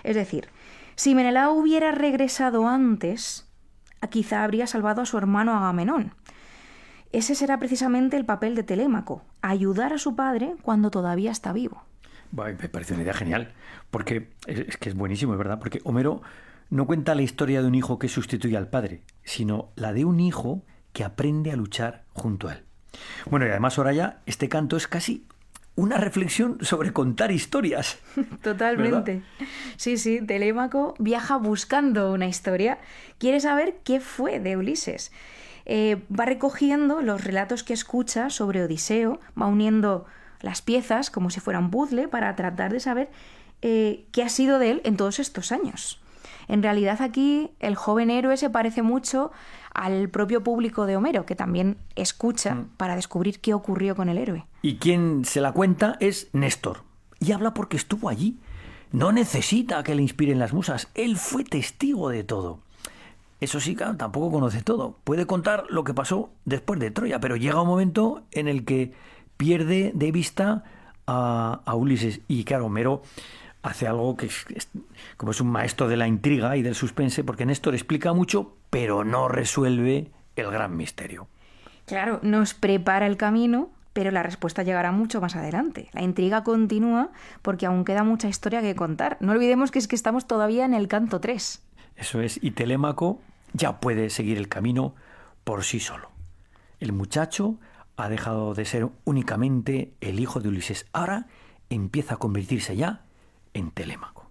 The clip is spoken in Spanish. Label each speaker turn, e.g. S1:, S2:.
S1: Es decir, si Menelao hubiera regresado antes, quizá habría salvado a su hermano Agamenón. Ese será precisamente el papel de Telémaco, ayudar a su padre cuando todavía está vivo.
S2: Bueno, me parece una idea genial, porque es que es buenísimo, es verdad, porque Homero no cuenta la historia de un hijo que sustituye al padre, sino la de un hijo que aprende a luchar junto a él. Bueno, y además, Soraya, este canto es casi una reflexión sobre contar historias, ¿verdad?
S1: Totalmente. Sí, sí, Telémaco viaja buscando una historia, quiere saber qué fue de Ulises. Va recogiendo los relatos que escucha sobre Odiseo, va uniendo las piezas como si fuera un puzzle para tratar de saber qué ha sido de él en todos estos años. En realidad aquí el joven héroe se parece mucho al propio público de Homero, que también escucha para descubrir qué ocurrió con el héroe.
S2: Y quien se la cuenta es Néstor. Y habla porque estuvo allí. No necesita que le inspiren las musas. Él fue testigo de todo. Eso sí, claro, tampoco conoce todo. Puede contar lo que pasó después de Troya, pero llega un momento en el que pierde de vista a Ulises. Y claro, Homero hace algo que como es un maestro de la intriga y del suspense, porque Néstor explica mucho, pero no resuelve el gran misterio.
S1: Claro, nos prepara el camino, pero la respuesta llegará mucho más adelante. La intriga continúa porque aún queda mucha historia que contar. No olvidemos que es que estamos todavía en el canto 3.
S2: Eso es, y Telémaco ya puede seguir el camino por sí solo. El muchacho ha dejado de ser únicamente el hijo de Ulises. Ahora empieza a convertirse ya en Telémaco.